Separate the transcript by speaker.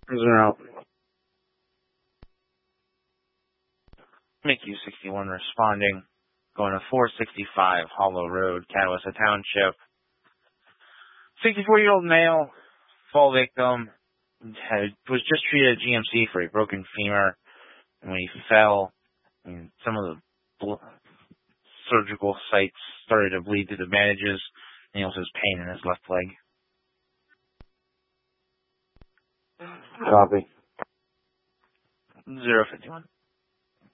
Speaker 1: Zero.
Speaker 2: Mickey 61 responding. Going to 465 Hollow Road, Catawissa Township. 64-year-old male, fall victim, was just treated at GMC for a broken femur. And when he fell, some of the surgical sites started to bleed through the bandages, and he also has pain in his left leg.
Speaker 1: Copy.
Speaker 2: 051.